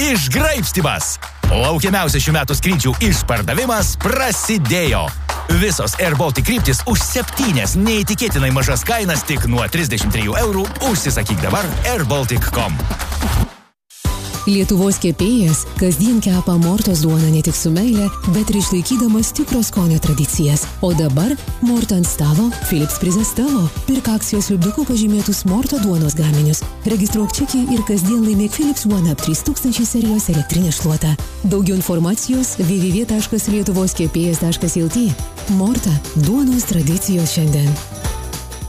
išgraibstymas. Laukiamiausias šių metų skrydžių išpardavimas prasidėjo. Visos Air Baltic kryptis už 7 neįtikėtinai mažas kainas tik nuo 33 eurų. Užsisakyk dabar airbaltic.com. Lietuvos kepėjas kasdien kepa Mortos duoną ne tik su meile, bet ir išlaikydamas tikro skonio tradicijas. O dabar Morto ant stalo, Philips prizas tavo. Pirk akcijos liubdukų pažymėtus Morto duonos gaminius. Registruok čekį ir kasdien laimėk Philips One Up 3000 serijos elektrinę šluotą. Daugiau informacijos www.lietuvoskepėjas.lt. Morta – duonos tradicijos šiandien.